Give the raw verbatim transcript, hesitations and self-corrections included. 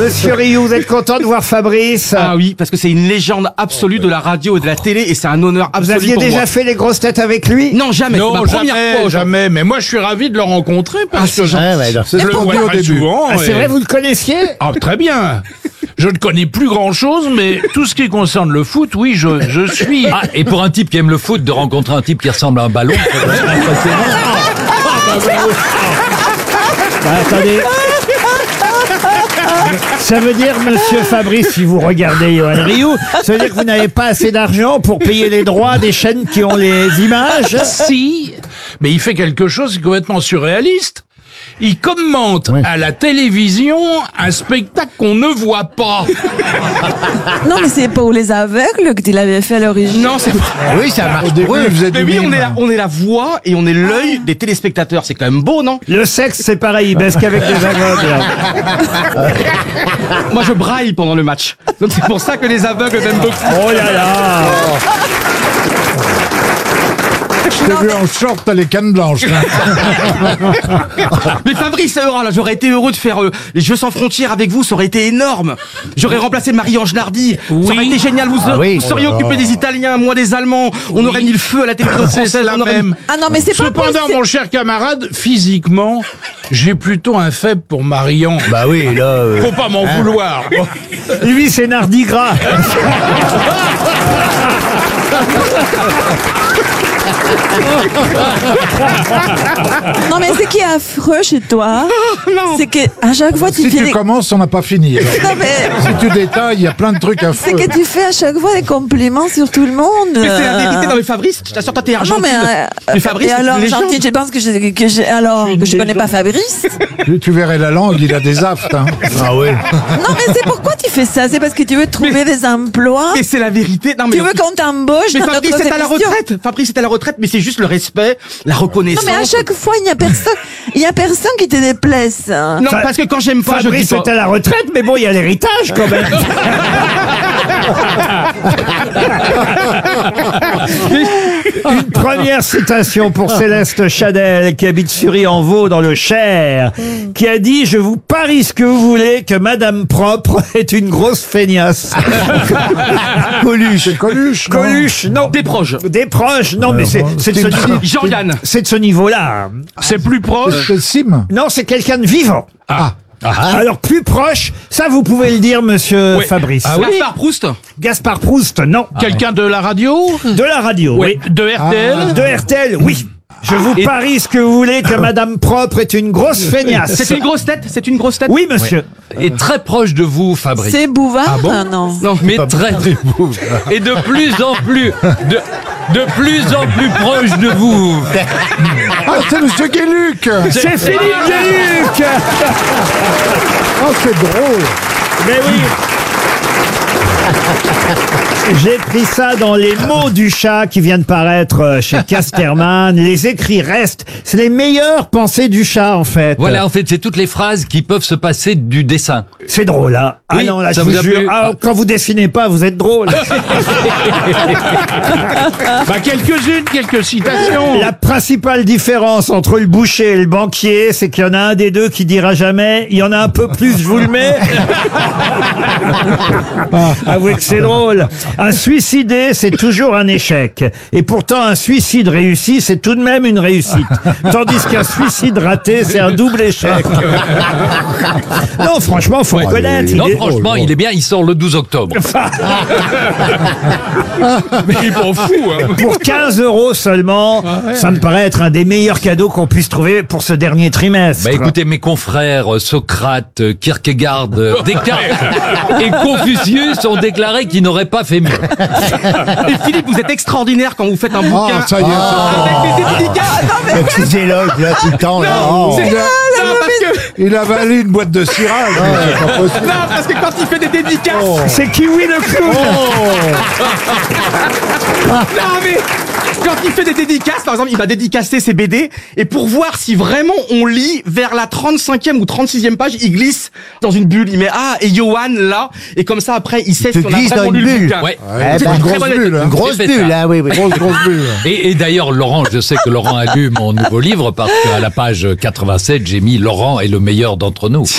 Monsieur Rioux, vous êtes content de voir Fabrice? Ah oui, parce que c'est une légende absolue de la radio et de la télé et c'est un honneur Vous absolu aviez pour déjà moi. fait les grosses têtes avec lui? Non, jamais. Non, c'est ma première jamais, fois. jamais. Mais moi, je suis ravi de le rencontrer parce Ah, que c'est je, Ouais, ouais, non. je le vois très souvent. Ah, c'est et- vrai, vous le connaissiez? Ah, très bien. Je ne connais plus grand-chose, mais tout ce qui concerne le foot, oui, je, je suis. Ah, et pour un type qui aime le foot, de rencontrer un type qui ressemble à un ballon, ça doit être impressionnant. Bah, attendez. Ça veut dire, monsieur Fabrice, si vous regardez Yoann Rioux, ça veut dire que vous n'avez pas assez d'argent pour payer les droits des chaînes qui ont les images? Si, mais il fait quelque chose de complètement surréaliste. Il commente Ouais. à la télévision un spectacle qu'on ne voit pas. Non, mais c'est pour les aveugles que tu l'avais fait à l'origine. Non, c'est Oui, ça marche. Au début, pour eux. vous êtes mais du oui, on mime. est, la, on est la voix et on est l'œil des téléspectateurs. C'est quand même beau, non? Le sexe, c'est pareil, il baisse qu'avec des aveugles. Moi, je braille pendant le match. Donc c'est pour ça que les aveugles m'aiment beaucoup. Oh là là! Je t'ai vu en short, t'as les cannes blanches. Mais Fabrice, euh, là, j'aurais été heureux de faire euh, les Jeux sans frontières avec vous, ça aurait été énorme. J'aurais remplacé Marie-Ange Nardi. Ça aurait été génial. Vous, Ah oui. vous seriez occupé des Italiens, moi des Allemands. On aurait mis le feu à la télévision C'est française. la on aurait- même. Ah non, mais c'est pas Cependant, possible. mon cher camarade, physiquement, j'ai plutôt un faible pour Marion. Bah oui, là. euh, Faut pas m'en vouloir. Lui, c'est Nardi Gras. Non, mais ce qui est affreux chez toi, c'est que à chaque fois tu Si fais tu des... commences, on n'a pas fini. alors. Non, mais Si tu détailles, il y a plein de trucs à c'est faire. que tu fais à chaque fois des compliments sur tout le monde. Mais c'est la vérité. Non mais Fabrice, je t'assure, toi t'es Non, argentine. mais, euh, Mais Fabrice, et c'est alors, une légende. gentil, je pense que je, que je, alors, que je connais pas Fabrice. Tu, tu verrais la langue, il a des aftes. Hein. Ah oui. Non, mais c'est pourquoi tu fais ça? C'est parce que tu veux trouver des emplois? Mais c'est la vérité. Non mais. Tu veux qu'on t'embauche Mais dans Fabrice notre est à la émission? retraite. Fabrice est à la retraite, mais c'est juste le respect, la Non, reconnaissance. mais à chaque fois, il n'y a personne, il y a personne qui te déplace. Non, Fa- parce que quand j'aime pas, je dis Fabrice pas. est à la retraite, mais bon, il y a l'héritage quand même. Une première citation pour Céleste Chadel, qui habite Sury-en-Vaux dans le Cher, qui a dit « Je vous parie ce que vous voulez que Madame Propre est une grosse feignasse. » Coluche. C'est Coluche. non Coluche, non. Des proches. Des proches, non, mais c'est c'est de ce niveau- Jean-Yann. c'est de ce niveau-là. C'est plus proche. C'est Sim. Non, c'est quelqu'un de vivant. Ah. Alors, plus proche, ça vous pouvez le dire, monsieur Fabrice. Ah oui. Gaspard Proust. Gaspard Proust, non. Quelqu'un de la radio. De la radio, oui. De R T L. De R T L, oui. Je vous Et- parie ce que vous voulez que Madame Propre est une grosse feignasse. C'est une grosse tête. C'est une grosse tête. Oui, monsieur. Et très proche de vous, Fabrice. C'est Bouvard? Ah non. Non. Mais très, et de plus en plus, de, de plus en plus proche de vous. Ah, c'est Monsieur Gueluc. C'est Philippe Gueluc. Oh, c'est drôle. Mais oui. J'ai pris ça dans Les mots du chat qui vient de paraître chez Casterman. Les écrits restent. C'est les meilleures pensées du chat, en fait. Voilà, en fait, c'est toutes les phrases qui peuvent se passer du dessin. C'est drôle, hein. Ah Oui, non, là, ça je vous vous a jure. plu Ah, quand vous dessinez pas, vous êtes drôle. Bah, quelques-unes, quelques citations. La principale différence entre le boucher et le banquier, c'est qu'il y en a un des deux qui dira jamais « il y en a un peu plus, je vous le mets ». Avouez que c'est drôle. Un suicidé, c'est toujours un échec. Et pourtant, un suicide réussi, c'est tout de même une réussite. Tandis qu'un suicide raté, c'est un double échec. Non, franchement, faut reconnaître. il Non, est- franchement, il est bien, il sort le douze octobre. Mais il m'en fout. Hein. Pour quinze euros seulement, ça me paraît être un des meilleurs cadeaux qu'on puisse trouver pour ce dernier trimestre. Bah écoutez, mes confrères euh, Socrate, euh, Kierkegaard, euh, Descartes et Confucius ont déclaré qu'ils n'auraient pas fait mieux. Et Philippe, vous êtes extraordinaire quand vous faites un bouquin. Ah, ça y est. Avec des dédicaces. Le petit éloge, là, tout le temps, là. Oh. C'est- Il a, Non, parce que, il a avalé une boîte de cirage. mais c'est pas possible. non, parce que quand il fait des dédicaces. C'est Kiwi le clown. Non, mais quand il fait des dédicaces, par exemple, il va dédicacer ses B D, et pour voir si vraiment on lit vers la trente-cinquième ou trente-sixième page, il glisse dans une bulle. Il met ah, et Johan là, et comme ça après, il sait Tu si on a glisses vraiment dans lu une le bulle. bouquin. Ouais. Eh C'est ben, une très grosse bonne bulle, idée. hein. Une grosse J'ai fait bulle, ça. hein, oui, oui. Grosse, grosse bulle. Et, et d'ailleurs, Laurent, je sais que Laurent a lu mon nouveau livre parce qu'à la page quatre-vingt-sept, j'ai mis Laurent est le meilleur d'entre nous.